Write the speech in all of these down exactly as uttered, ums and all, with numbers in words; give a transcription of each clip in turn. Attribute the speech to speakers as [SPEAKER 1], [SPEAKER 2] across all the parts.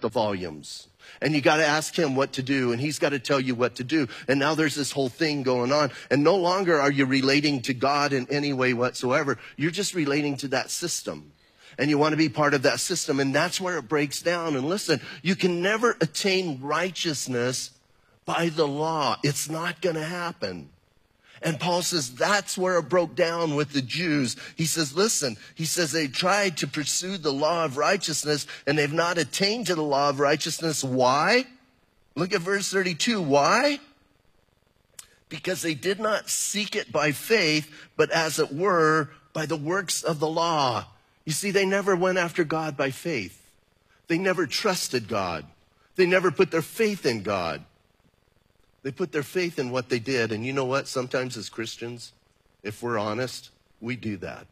[SPEAKER 1] the volumes. And you got to ask him what to do, and he's got to tell you what to do. And now there's this whole thing going on. And no longer are you relating to God in any way whatsoever. You're just relating to that system. And you want to be part of that system. And that's where it breaks down. And listen, you can never attain righteousness by the law. It's not going to happen. And Paul says that's where it broke down with the Jews. He says, listen, he says they tried to pursue the law of righteousness and they've not attained to the law of righteousness. Why? Look at verse thirty-two. Why? Because they did not seek it by faith, but as it were, by the works of the law. You see, they never went after God by faith. They never trusted God. They never put their faith in God. They put their faith in what they did. And you know what? Sometimes as Christians, if we're honest, we do that.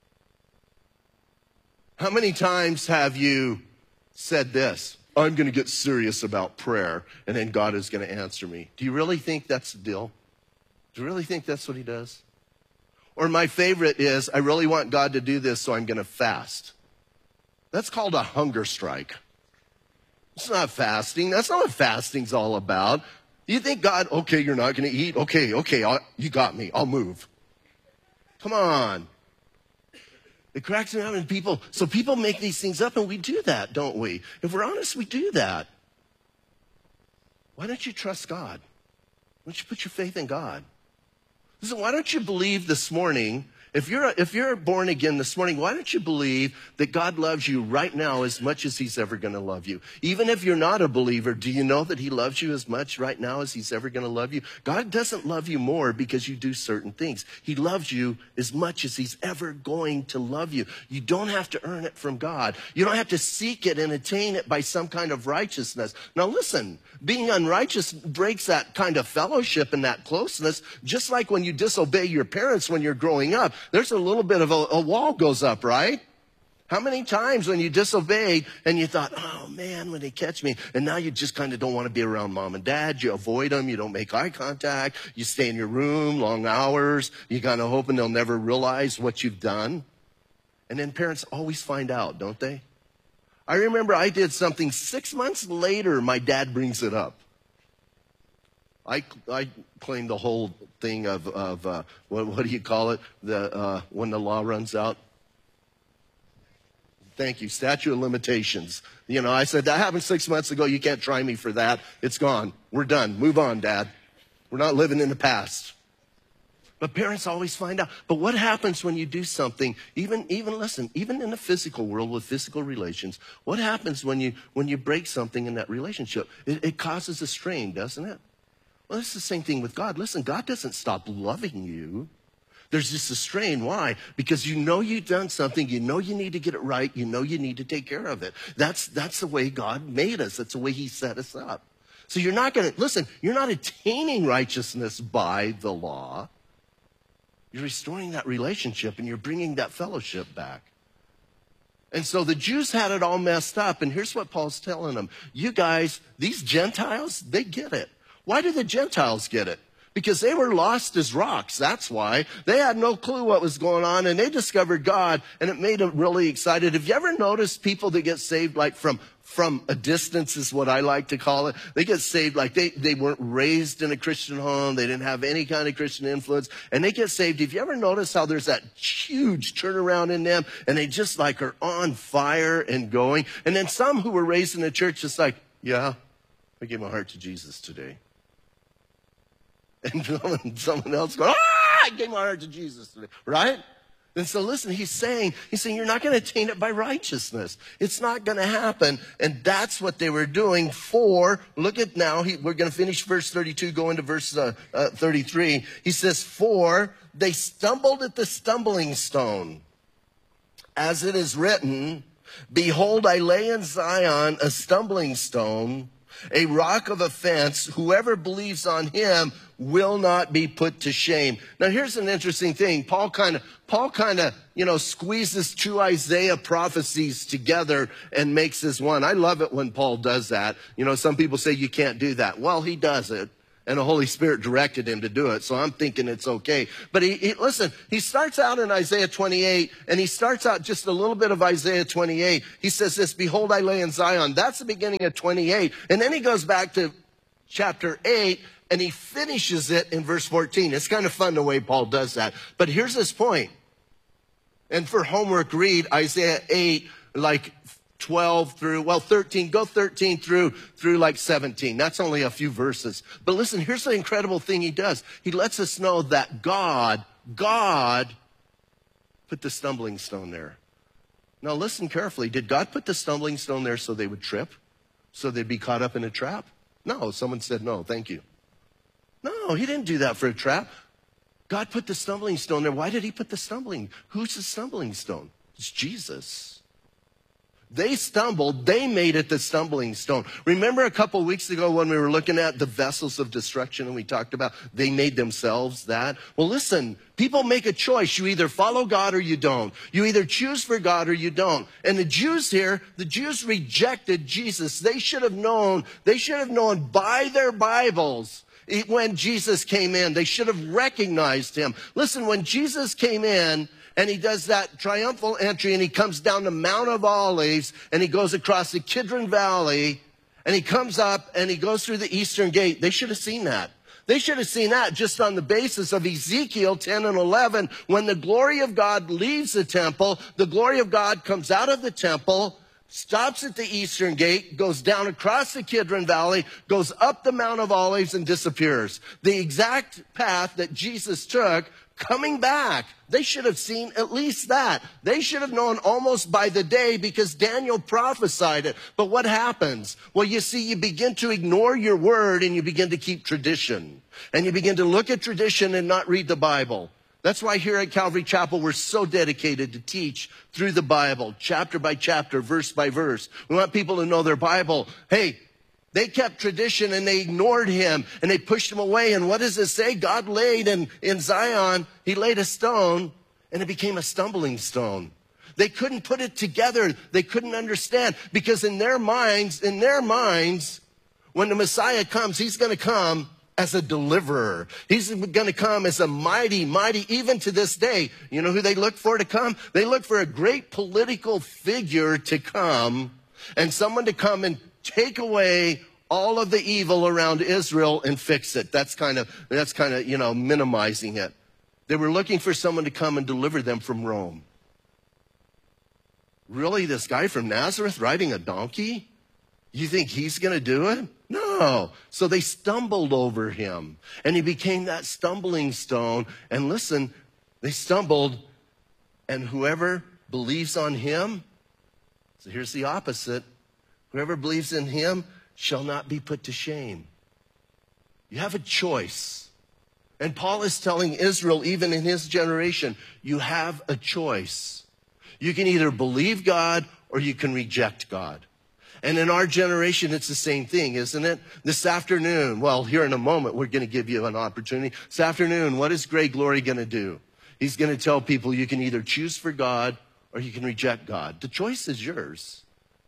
[SPEAKER 1] How many times have you said this? I'm going to get serious about prayer, and then God is going to answer me. Do you really think that's the deal? Do you really think that's what he does? Or my favorite is, I really want God to do this, so I'm going to fast. That's called a hunger strike. It's not fasting. That's not what fasting's all about. You think God, okay, you're not going to eat? Okay, okay, I'll, you got me. I'll move. Come on. It cracks me up in people. So people make these things up, and we do that, don't we? If we're honest, we do that. Why don't you trust God? Why don't you put your faith in God? Listen, why don't you believe this morning, if you're, if you're born again this morning, why don't you believe that God loves you right now as much as he's ever going to love you? Even if you're not a believer, do you know that he loves you as much right now as he's ever going to love you? God doesn't love you more because you do certain things. He loves you as much as he's ever going to love you. You don't have to earn it from God. You don't have to seek it and attain it by some kind of righteousness. Now listen, being unrighteous breaks that kind of fellowship and that closeness, just like when you disobey your parents when you're growing up. There's a little bit of a, a wall goes up, right? How many times when you disobeyed and you thought, oh man, when they catch me, and now you just kind of don't want to be around mom and dad. You avoid them. You don't make eye contact. You stay in your room long hours. You kind of hoping they'll never realize what you've done. And then parents always find out, don't they? I remember I did something six months later, my dad brings it up. I, I claim the whole thing of, of uh, what, what do you call it, the, uh, when the law runs out? Thank you, statute of limitations. You know, I said, that happened six months ago. You can't try me for that. It's gone. We're done. Move on, Dad. We're not living in the past. But parents always find out. But what happens when you do something, even, even listen, even in the physical world with physical relations, what happens when you, when you break something in that relationship? It, it causes a strain, doesn't it? Well, it's the same thing with God. Listen, God doesn't stop loving you. There's just a strain. Why? Because you know you've done something. You know you need to get it right. You know you need to take care of it. That's, that's the way God made us. That's the way he set us up. So you're not going to, listen, you're not attaining righteousness by the law. You're restoring that relationship and you're bringing that fellowship back. And so the Jews had it all messed up. And here's what Paul's telling them. You guys, these Gentiles, they get it. Why do the Gentiles get it? Because they were lost as rocks. That's why. They had no clue what was going on, and they discovered God, and it made them really excited. Have you ever noticed people that get saved like from, from a distance is what I like to call it? They get saved like they, they weren't raised in a Christian home. They didn't have any kind of Christian influence, and they get saved. Have you ever noticed how there's that huge turnaround in them, and they just like are on fire and going? And then some who were raised in the church just like, yeah, I gave my heart to Jesus today. And someone else goes, ah, I gave my heart to Jesus today, right? And so listen, he's saying, he's saying, you're not going to attain it by righteousness. It's not going to happen. And that's what they were doing for, look at now, he, we're going to finish verse thirty-two, go into verse uh, uh, thirty-three. He says, for they stumbled at the stumbling stone. As it is written, behold, I lay in Zion a stumbling stone, a rock of offense. Whoever believes on him will not be put to shame. Now, here's an interesting thing. Paul kind of, Paul kind of, you know, squeezes two Isaiah prophecies together and makes this one. I love it when Paul does that. You know, some people say you can't do that. Well, he does it. And the Holy Spirit directed him to do it. So I'm thinking it's okay. But he, he listen, he starts out in Isaiah twenty-eight, and he starts out just a little bit of Isaiah twenty-eight. He says this, behold, I lay in Zion. That's the beginning of twenty-eight. And then he goes back to chapter eight, and he finishes it in verse fourteen. It's kind of fun the way Paul does that. But here's his point. And for homework, read Isaiah eight, like twelve through, well, thirteen, go thirteen through, through like seventeen. That's only a few verses. But listen, here's the incredible thing he does. He lets us know that God, God put the stumbling stone there. Now listen carefully. Did God put the stumbling stone there so they would trip? So they'd be caught up in a trap? No, someone said no, thank you. No, he didn't do that for a trap. God put the stumbling stone there. Why did he put the stumbling? Who's the stumbling stone? It's Jesus. They stumbled. They made it the stumbling stone. Remember a couple weeks ago when we were looking at the vessels of destruction and we talked about they made themselves that? Well, listen, people make a choice. You either follow God or you don't. You either choose for God or you don't. And the Jews here, the Jews rejected Jesus. They should have known, they should have known by their Bibles when Jesus came in. They should have recognized him. Listen, when Jesus came in, and he does that triumphal entry, and he comes down the Mount of Olives, and he goes across the Kidron Valley, and he comes up, and he goes through the eastern gate. They should have seen that. They should have seen that just on the basis of Ezekiel ten and eleven. When the glory of God leaves the temple, the glory of God comes out of the temple, stops at the eastern gate, goes down across the Kidron Valley, goes up the Mount of Olives, and disappears. The exact path that Jesus took coming back. They should have seen at least that. They should have known almost by the day because Daniel prophesied it. But what happens? Well, you see, you begin to ignore your word and you begin to keep tradition. And you begin to look at tradition and not read the Bible. That's why here at Calvary Chapel, we're so dedicated to teach through the Bible, chapter by chapter, verse by verse. We want people to know their Bible. Hey, they kept tradition and they ignored him and they pushed him away. And what does it say? God laid in, in Zion, he laid a stone and it became a stumbling stone. They couldn't put it together. They couldn't understand because in their minds, in their minds, when the Messiah comes, he's going to come as a deliverer. He's going to come as a mighty, mighty, even to this day. You know who they look for to come? They look for a great political figure to come and someone to come and take away all of the evil around Israel and fix it. That's kind of, that's kind of, you know, minimizing it. They were looking for someone to come and deliver them from Rome. Really, this guy from Nazareth riding a donkey? You think he's going to do it? No. So they stumbled over him, and he became that stumbling stone. And listen, they stumbled, and whoever believes on him, so here's the opposite. Whoever believes in him shall not be put to shame. You have a choice. And Paul is telling Israel, even in his generation, you have a choice. You can either believe God or you can reject God. And in our generation, it's the same thing, isn't it? This afternoon, well, here in a moment, we're going to give you an opportunity. This afternoon, what is Greg Glory going to do? He's going to tell people you can either choose for God or you can reject God. The choice is yours.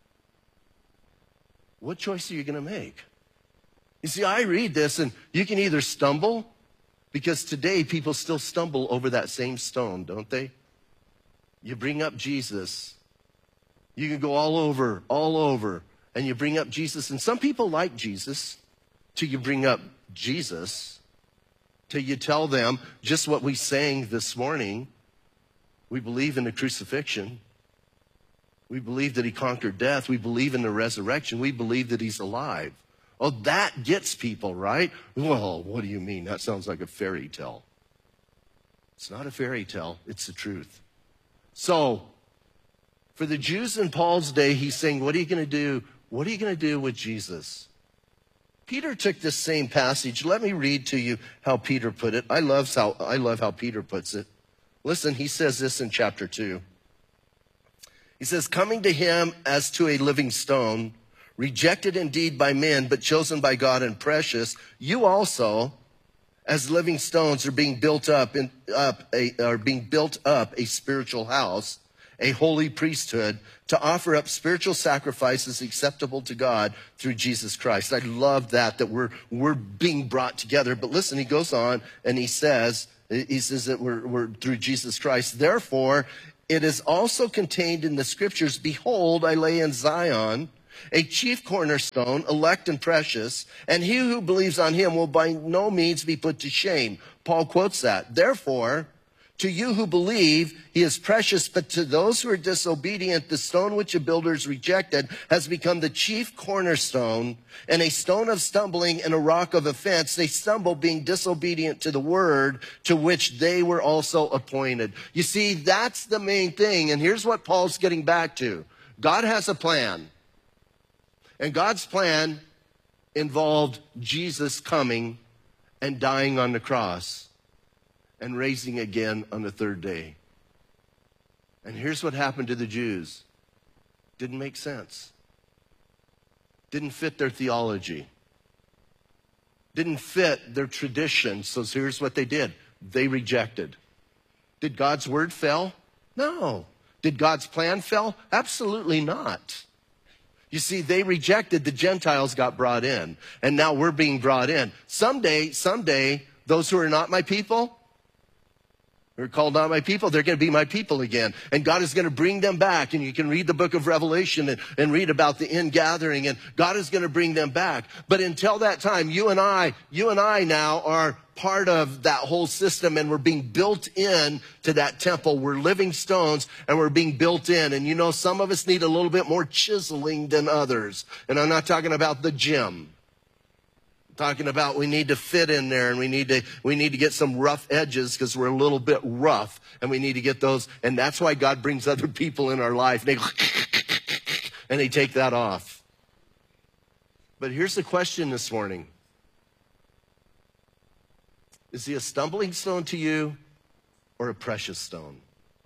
[SPEAKER 1] What choice are you going to make? You see, I read this and you can either stumble, because today people still stumble over that same stone, don't they? You bring up Jesus. You can go all over, all over, and you bring up Jesus. And some people like Jesus till you bring up Jesus, till you tell them just what we sang this morning. We believe in the crucifixion. We believe that he conquered death. We believe in the resurrection. We believe that he's alive. Oh, that gets people, right? Well, what do you mean? That sounds like a fairy tale. It's not a fairy tale. It's the truth. So, for the Jews in Paul's day, he's saying, what are you going to do? What are you going to do with Jesus? Peter took this same passage. Let me read to you how Peter put it. I love how, I love how Peter puts it. Listen, he says this in chapter two. He says, coming to him as to a living stone, rejected indeed by men, but chosen by God and precious, you also, as living stones, are being built up, in, up a, are being built up a spiritual house, a holy priesthood, to offer up spiritual sacrifices acceptable to God through Jesus Christ. I love that, that we're, we're being brought together. But listen, he goes on and he says, he says that we're, we're through Jesus Christ. Therefore, it is also contained in the scriptures, behold, I lay in Zion a chief cornerstone, elect and precious, and he who believes on him will by no means be put to shame. Paul quotes that. Therefore, to you who believe, he is precious, but to those who are disobedient, the stone which the builders rejected has become the chief cornerstone, and a stone of stumbling and a rock of offense. They stumble, being disobedient to the word to which they were also appointed. You see, that's the main thing. And here's what Paul's getting back to. God has a plan. And God's plan involved Jesus coming and dying on the cross and raising again on the third day. And here's what happened to the Jews. Didn't make sense. Didn't fit their theology. Didn't fit their tradition. So here's what they did. They rejected. Did God's word fail? No. Did God's plan fail? Absolutely not. You see, they rejected, the Gentiles got brought in, and now we're being brought in. Someday, someday, those who are not my people, who are called not my people, they're going to be my people again. And God is going to bring them back. And you can read the book of Revelation and, and read about the ingathering, and God is going to bring them back. But until that time, you and I, you and I now are part of that whole system, and we're being built in to that temple. We're living stones, and we're being built in. And you know, some of us need a little bit more chiseling than others. And I'm not talking about the gym. I'm talking about we need to fit in there, and we need to we need to get some rough edges because we're a little bit rough, and we need to get those. And that's why God brings other people in our life, and they, and they take that off. But here's the question this morning. Is he a stumbling stone to you or a precious stone?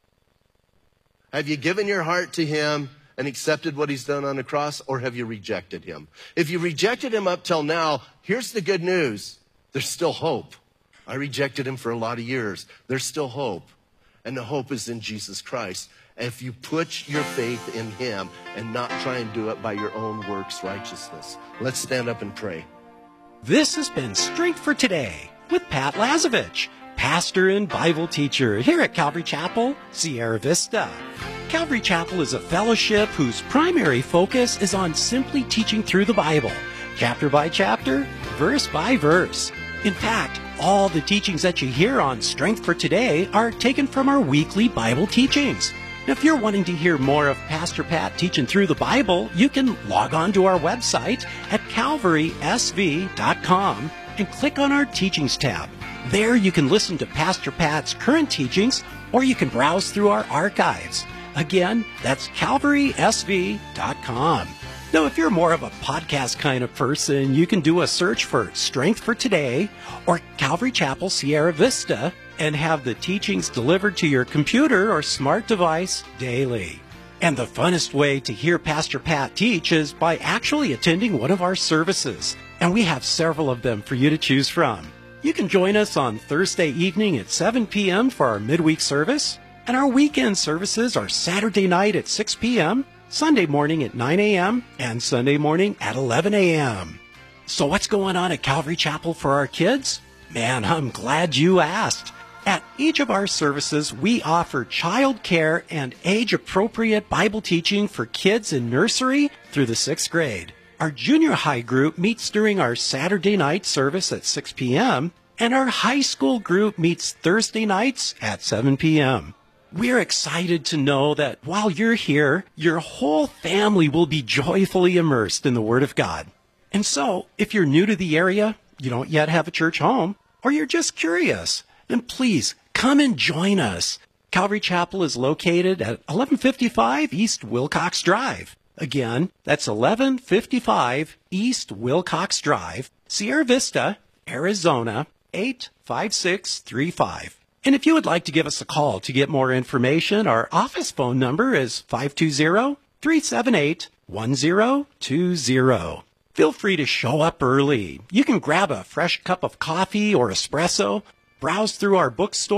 [SPEAKER 1] Have you given your heart to him and accepted what he's done on the cross, or have you rejected him? If you rejected him up till now, here's the good news. There's still hope. I rejected him for a lot of years. There's still hope. And the hope is in Jesus Christ. If you put your faith in him and not try and do it by your own works righteousness. Let's stand up and pray.
[SPEAKER 2] This has been Strength for Today with Pat Lazovich, pastor and Bible teacher here at Calvary Chapel, Sierra Vista. Calvary Chapel is a fellowship whose primary focus is on simply teaching through the Bible, chapter by chapter, verse by verse. In fact, all the teachings that you hear on Strength for Today are taken from our weekly Bible teachings. Now, if you're wanting to hear more of Pastor Pat teaching through the Bible, you can log on to our website at calvary s v dot com and click on our Teachings tab. There you can listen to Pastor Pat's current teachings, or you can browse through our archives. Again, that's calvary s v dot com. Now, if you're more of a podcast kind of person, you can do a search for Strength for Today or Calvary Chapel Sierra Vista and have the teachings delivered to your computer or smart device daily. And the funnest way to hear Pastor Pat teach is by actually attending one of our services. And we have several of them for you to choose from. You can join us on Thursday evening at seven p.m. for our midweek service. And our weekend services are Saturday night at six p.m., Sunday morning at nine a.m., and Sunday morning at eleven a.m. So what's going on at Calvary Chapel for our kids? Man, I'm glad you asked. At each of our services, we offer child care and age-appropriate Bible teaching for kids in nursery through the sixth grade. Our junior high group meets during our Saturday night service at six p.m., and our high school group meets Thursday nights at seven p.m. We're excited to know that while you're here, your whole family will be joyfully immersed in the Word of God. And so, if you're new to the area, you don't yet have a church home, or you're just curious, then please come and join us. Calvary Chapel is located at eleven fifty-five East Wilcox Drive. Again, that's eleven fifty-five East Wilcox Drive, Sierra Vista, Arizona, eight five six three five. And if you would like to give us a call to get more information, our office phone number is five two zero, three seven eight, one zero two zero. Feel free to show up early. You can grab a fresh cup of coffee or espresso, browse through our bookstore,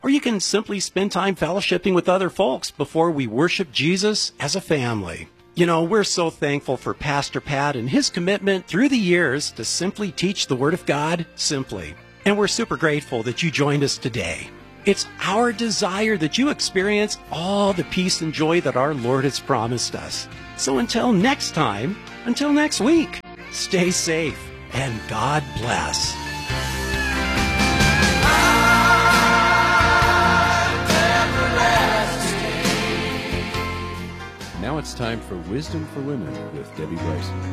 [SPEAKER 2] or you can simply spend time fellowshipping with other folks before we worship Jesus as a family. You know, we're so thankful for Pastor Pat and his commitment through the years to simply teach the Word of God simply. And we're super grateful that you joined us today. It's our desire that you experience all the peace and joy that our Lord has promised us. So until next time, until next week, stay safe and God bless.
[SPEAKER 3] Now it's time for Wisdom for Women with Debbie Bryson.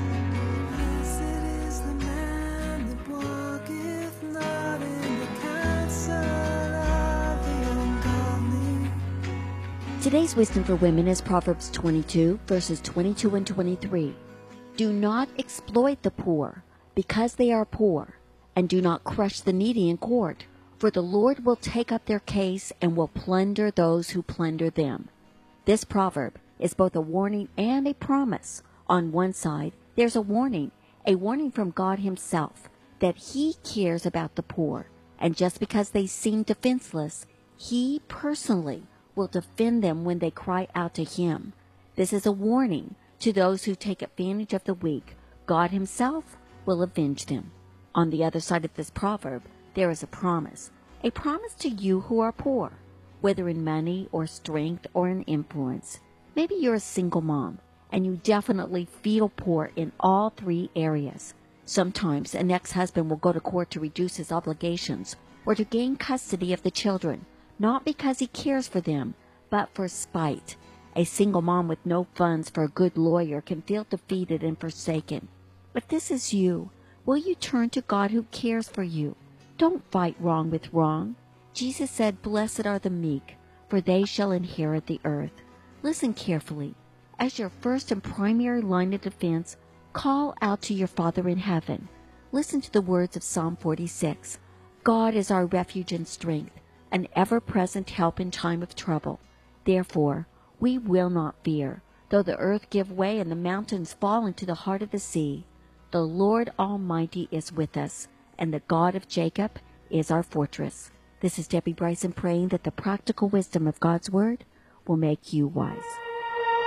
[SPEAKER 4] Today's Wisdom for Women is Proverbs twenty-two, verses twenty-two and twenty-three. Do not exploit the poor because they are poor, and do not crush the needy in court, for the Lord will take up their case and will plunder those who plunder them. This proverb is both a warning and a promise. On one side, there's a warning, a warning from God himself, that he cares about the poor, and just because they seem defenseless, he personally will defend them when they cry out to him. This is a warning to those who take advantage of the weak. God himself will avenge them. On the other side of this proverb, there is a promise, a promise to you who are poor, whether in money or strength or in influence. Maybe you're a single mom, and you definitely feel poor in all three areas. Sometimes an ex-husband will go to court to reduce his obligations or to gain custody of the children, not because he cares for them, but for spite. A single mom with no funds for a good lawyer can feel defeated and forsaken. If this is you, will you turn to God who cares for you? Don't fight wrong with wrong. Jesus said, "Blessed are the meek, for they shall inherit the earth." Listen carefully. As your first and primary line of defense, call out to your Father in heaven. Listen to the words of Psalm forty-six. God is our refuge and strength, an ever-present help in time of trouble. Therefore, we will not fear, though the earth give way and the mountains fall into the heart of the sea. The Lord Almighty is with us, and the God of Jacob is our fortress. This is Debbie Bryson praying that the practical wisdom of God's Word will make you wise.